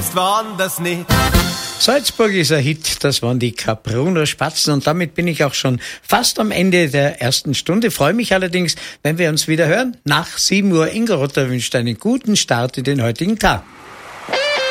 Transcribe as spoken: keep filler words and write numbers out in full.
sonst woanders nicht. Salzburg ist ein Hit, das waren die Kapruna Spatzen und damit bin ich auch schon fast am Ende der ersten Stunde. Freue mich allerdings, wenn wir uns wieder hören. Nach sieben Uhr. Inga Rotter wünscht einen guten Start in den heutigen Tag.